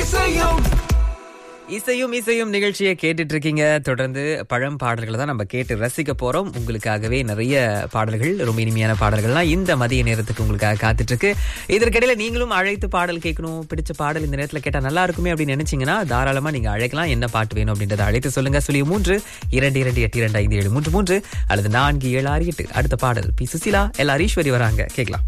இசையும் இசையும் நிகழ்ச்சியை கேட்டுட்டு இருக்கீங்க. தொடர்ந்து பழம் பாடல்களை தான் நம்ம கேட்டு ரசிக்க போறோம். உங்களுக்காகவே நிறைய பாடல்கள், ரொம்ப இனிமையான பாடல்கள்லாம் இந்த மதிய நேரத்துக்கு உங்களுக்காக காத்துட்டு இருக்கு. இதற்கிடையில நீங்களும் அழைத்து பாடல் கேட்கணும், பிடிச்ச பாடல் இந்த நேரத்துல கேட்டா நல்லா இருக்குமே அப்படின்னு நினைச்சீங்கன்னா தாராளமா நீங்க அழைக்கலாம். என்ன பாட்டு வேணும் அப்படின்றத அழைத்து சொல்லுங்க. 03 22 825 733 அல்லது 4768. அடுத்த பாடல் பி சுசிலா, எல் ஈஸ்வரி வராங்க, கேட்கலாம்.